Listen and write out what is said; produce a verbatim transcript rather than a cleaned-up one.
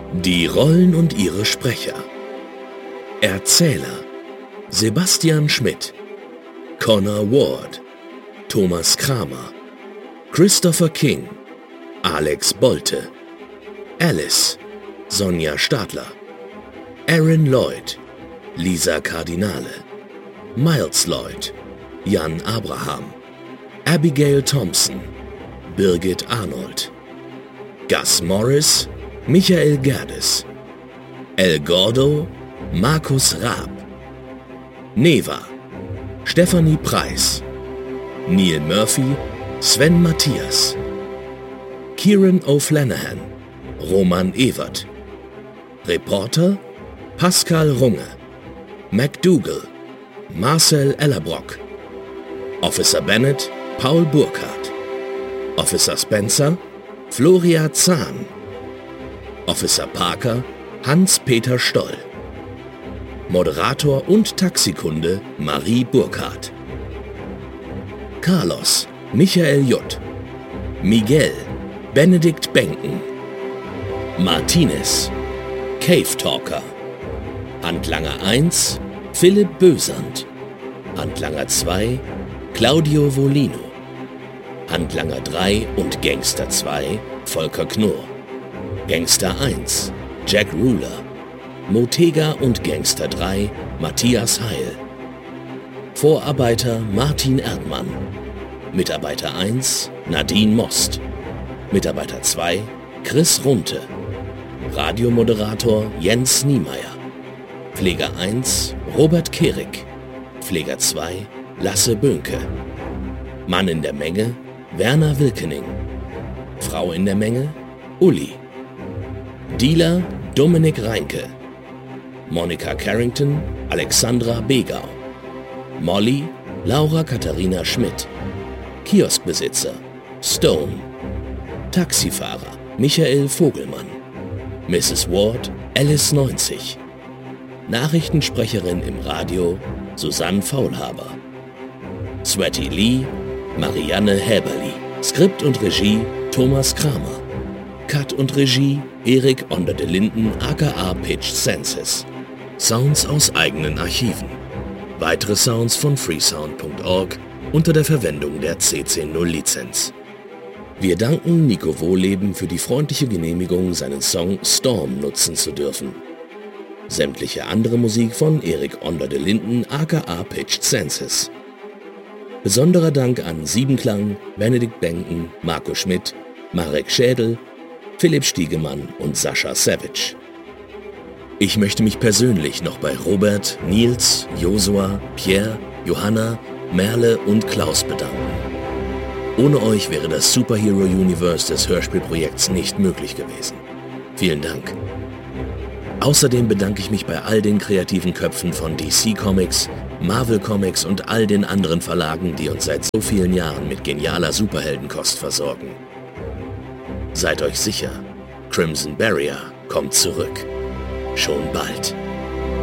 Die Rollen und ihre Sprecher. Erzähler: Sebastian Schmidt, Connor Ward, Thomas Kramer, Christopher King, Alex Bolte, Alice, Sonja Stadler, Aaron Lloyd, Lisa Cardinale, Miles Lloyd, Jan Abraham, Abigail Thompson, Birgit Arnold, Gus Morris, Michael Gerdes, El Gordo, Markus Raab, Neva, Stephanie Preis, Neil Murphy, Sven Matthias, Kieran O'Flanahan, Roman Evert, Reporter Pascal Runge, MacDougall, Marcel Ellerbrock, Officer Bennett Paul Burkhardt, Officer Spencer Floria Zahn, Officer Parker Hans-Peter Stoll, Moderator und Taxikunde Marie Burkhardt, Carlos Michael Jutt, Miguel Benedikt Benken, Martinez Cave Talker, Handlanger eins Philipp Bösand, Handlanger zwei Claudio Volino, Handlanger drei und Gangster zwei Volker Knorr, Gangster eins Jack Ruler, Motega und Gangster drei Matthias Heil, Vorarbeiter Martin Erdmann, Mitarbeiter eins Nadine Most, Mitarbeiter zwei Chris Runte, Radiomoderator Jens Niemeyer, Pfleger eins Robert Kehrig, Pfleger zwei Lasse Böhnke, Mann in der Menge Werner Wilkening, Frau in der Menge Uli, Dealer Dominik Reinke, Monika Carrington Alexandra Begau, Molly Laura Katharina Schmidt, Kioskbesitzer Stone, Taxifahrer Michael Vogelmann, Misses Ward Alice neunzig, Nachrichtensprecherin im Radio Susanne Faulhaber, Sweaty Lee Marianne Häberli, Skript und Regie Thomas Kramer, Cut und Regie Erik Onder de Linden aka Pitch Senses, Sounds aus eigenen Archiven, weitere Sounds von freesound punkt org unter der Verwendung der C C null Lizenz. Wir danken Nico Wohleben für die freundliche Genehmigung, seinen Song Storm nutzen zu dürfen. Sämtliche andere Musik von Erik Onder de Linden aka Pitched Senses. Besonderer Dank an Siebenklang, Benedikt Benken, Marco Schmidt, Marek Schädel, Philipp Stiegemann und Sascha Savage. Ich möchte mich persönlich noch bei Robert, Nils, Josua, Pierre, Johanna, Merle und Klaus bedanken. Ohne euch wäre das Superhero Universe des Hörspielprojekts nicht möglich gewesen. Vielen Dank. Außerdem bedanke ich mich bei all den kreativen Köpfen von D C Comics, Marvel Comics und all den anderen Verlagen, die uns seit so vielen Jahren mit genialer Superheldenkost versorgen. Seid euch sicher, Crimson Barrier kommt zurück. Schon bald.